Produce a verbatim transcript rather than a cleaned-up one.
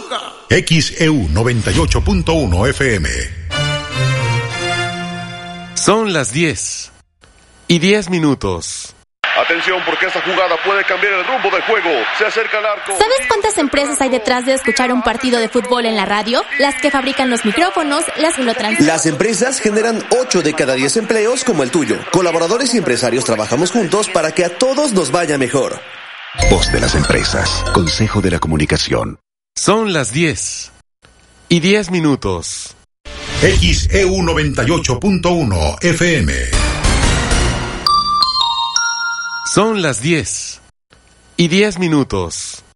X E U noventa y ocho punto uno F M. Son las diez y diez minutos. Atención, porque esta jugada puede cambiar el rumbo del juego. Se acerca al arco. ¿Sabes cuántas empresas hay detrás de escuchar un partido de fútbol en la radio? Las que fabrican los micrófonos, las que lo transmiten. Las empresas generan ocho de cada diez empleos como el tuyo. Colaboradores y empresarios trabajamos juntos para que a todos nos vaya mejor. Voz de las empresas. Consejo de la Comunicación. Son las diez y diez minutos. X E U noventa y ocho punto uno F M. Son las diez y diez minutos.